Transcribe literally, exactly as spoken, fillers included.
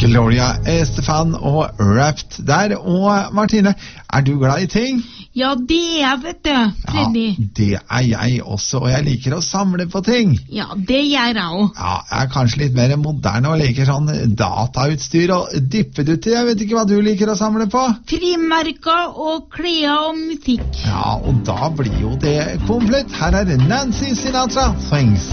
Gloria Estefan og Wrapped der. Og Martine, er du glad i ting? Ja, det er jeg, vet du, Freddy. Ja, det er jeg også, og jeg liker å samle på ting. Ja, det gjør jeg også. Ja, jeg er kanskje litt mer moderne og liker sånn datautstyr og dippedutter. Jeg vet ikke hva du liker å samle på. Frimerker og klær og musikk. Ja, og da blir jo det komplett. Her er Nancy Sinatra, Things.